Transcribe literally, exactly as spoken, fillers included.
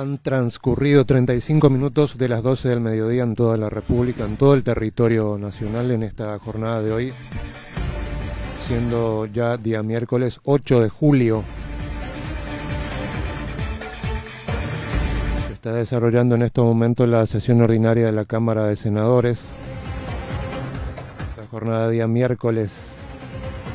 Han transcurrido treinta y cinco minutos de las doce del mediodía en toda la República, en todo el territorio nacional en esta jornada de hoy, siendo ya día miércoles ocho de julio. Se está desarrollando en estos momentos la sesión ordinaria de la Cámara de Senadores. Esta jornada de día miércoles